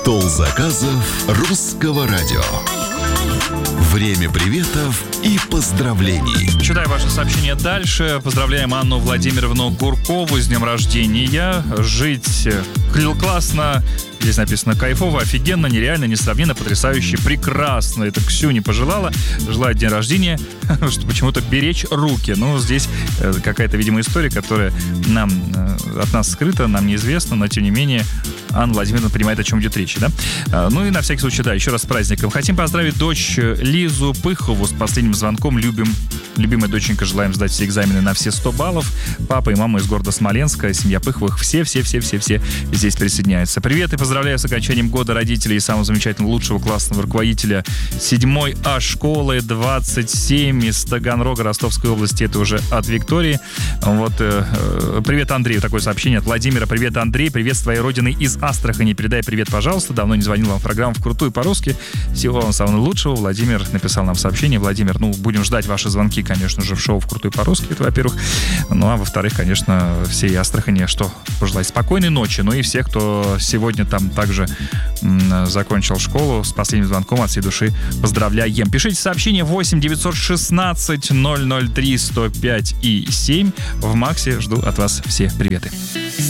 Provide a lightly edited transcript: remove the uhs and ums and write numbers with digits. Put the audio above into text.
Стол заказов русского радио. Время приветов и поздравлений. Читаю ваше сообщение дальше. Поздравляем Анну Владимировну Гуркову с днем рождения. Жить классно. Здесь написано кайфово, офигенно, нереально, несравненно, потрясающе, прекрасно. Это Ксюня пожелала. Желает день рождения, что почему-то беречь руки. Ну, здесь какая-то, видимо, история, которая нам от нас скрыта, нам неизвестна, но, тем не менее, Анна Владимировна понимает, о чем идет речь, да? Ну и на всякий случай, да, еще раз с праздником. Хотим поздравить дочь Лизу Пыхову с последним звонком. Любимая доченька, желаем сдать все экзамены на все 100 баллов. Папа и мама из города Смоленска, семья Пыховых, все здесь присоединяются. Привет и поздравляю с окончанием года родителей и самого замечательного, лучшего классного руководителя 7-й А-школы 27 из Таганрога, Ростовской области. Это уже от Виктории. Вот, привет, Андрей, такое сообщение от Владимира. Привет, Андрей, привет с твоей родины из Астрахани. Передай привет, пожалуйста. Давно не звонил вам в программу «Вкрутую по-русски». Всего вам самого лучшего. Владимир написал нам сообщение. Владимир, будем ждать ваши звонки, конечно же, в шоу «Вкрутую по-русски», это во-первых. Ну, а во-вторых, конечно, всей Астрахани, что пожелать спокойной ночи. Ну и всех, кто сегодня там также закончил школу, с последним звонком от всей души поздравляем. Пишите сообщение 8 916 003 105 и 7. В Максе жду от вас все приветы.